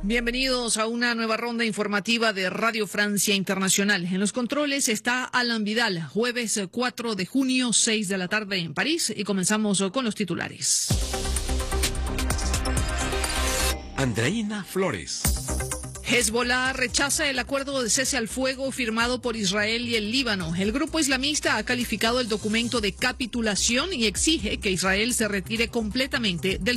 Bienvenidos a una nueva ronda informativa de Radio Francia Internacional. En los controles está Alan Vidal, jueves 4 de junio, 6 de la tarde en París, y comenzamos con los titulares. Andreina Flores. Hezbollah rechaza el acuerdo de cese al fuego firmado por Israel y el Líbano. El grupo islamista ha calificado el documento de capitulación y exige que Israel se retire completamente del